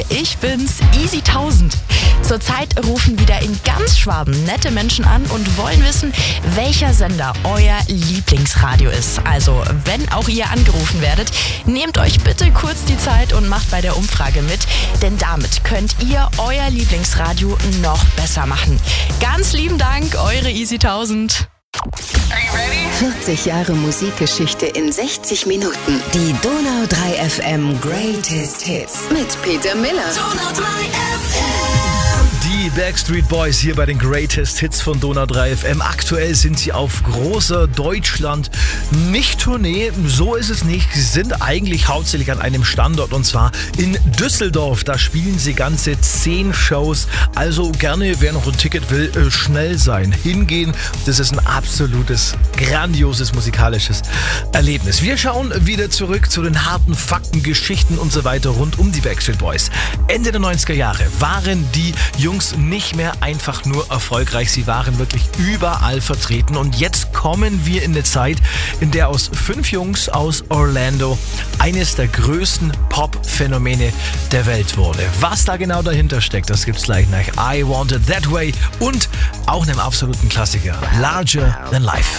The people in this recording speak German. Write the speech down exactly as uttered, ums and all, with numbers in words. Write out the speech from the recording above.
ich bin's, Easy tausend. Zurzeit rufen wieder in ganz Schwaben nette Menschen an und wollen wissen, welcher Sender euer Lieblingsradio ist. Also, wenn auch ihr angerufen werdet, nehmt euch bitte kurz die Zeit und macht bei der Umfrage mit, denn damit könnt ihr euer Lieblingsradio noch besser machen. Ganz lieben Dank, eure Easy tausend. vierzig Jahre Musikgeschichte in sechzig Minuten. Die Donau drei F M Greatest Hits mit Peter Miller. Donau drei F M. Die Backstreet Boys hier bei den Greatest Hits von Donau drei F M. Aktuell sind sie auf großer Deutschland-Nicht-Tournee. So ist es nicht. Sie sind eigentlich hauptsächlich an einem Standort und zwar in Düsseldorf. Da spielen sie ganze zehn Shows. Also gerne, wer noch ein Ticket will, schnell sein. Hingehen. Das ist ein absolutes, grandioses musikalisches Erlebnis. Wir schauen wieder zurück zu den harten Fakten, Geschichten und so weiter rund um die Backstreet Boys. Ende der neunziger Jahre waren die Jungs nicht mehr einfach nur erfolgreich, sie waren wirklich überall vertreten und jetzt kommen wir in eine Zeit, in der aus fünf Jungs aus Orlando eines der größten Pop-Phänomene der Welt wurde. Was da genau dahinter steckt, das gibt's gleich nach I Want It That Way und auch einem absoluten Klassiker, Larger Than Life.